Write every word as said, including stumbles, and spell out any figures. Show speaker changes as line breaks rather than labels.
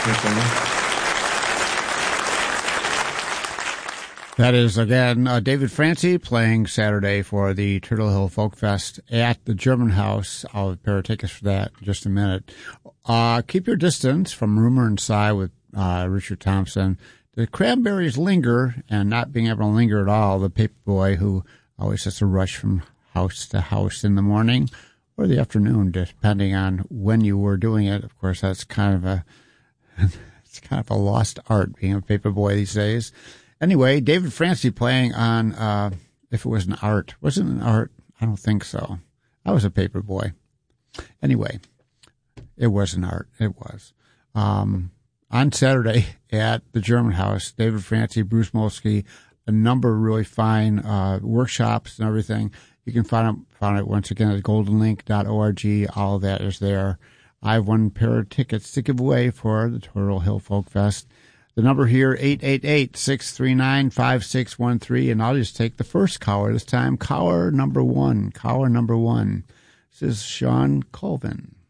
That is, again, uh, David Francie playing Saturday for the Turtle Hill Folk Fest at the German House. I'll have a pair of tickets for that in just a minute. Uh, Keep Your Distance from Rumor and Sigh with uh, Richard Thompson. The Cranberries Linger, and not being able to linger at all, the Paperboy, who always has to rush from house to house in the morning or the afternoon, depending on when you were doing it. Of course, that's kind of a it's kind of a lost art, being a Paperboy these days. Anyway, David Francie playing on, uh, if it was an art. Was it an art? I don't think so. I was a paper boy. Anyway, it was an art. It was. Um, on Saturday at the German House, David Francie, Bruce Molsky, a number of really fine uh, workshops and everything. You can find it, find it once again at golden link dot org. All of that is there. I have one pair of tickets to give away for the Turtle Hill Folk Fest. The number here, eight eight eight, six three nine, five six one three, and I'll just take the first caller this time. Caller number one. Caller number one. This is Sean Colvin.